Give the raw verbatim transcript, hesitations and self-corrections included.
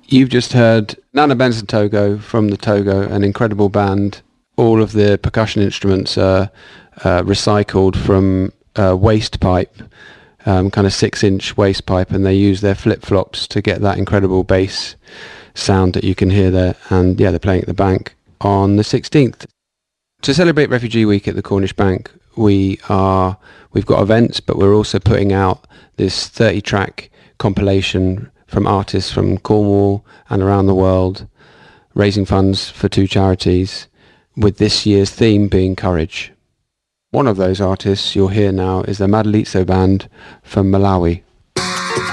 You've just heard Nana Benson Togo from the Togo, an incredible band. All of the percussion instruments are uh, recycled from uh, waste pipe, um, kind of six-inch waste pipe, and they use their flip-flops to get that incredible bass sound that you can hear there. And yeah, they're playing at the Bank on the sixteenth. To celebrate Refugee Week at the Cornish Bank, we are we've got events, but we're also putting out this thirty-track compilation from artists from Cornwall and around the world, raising funds for two charities, with this year's theme being courage. One of those artists you'll hear now is the Madalitso Band from Malawi.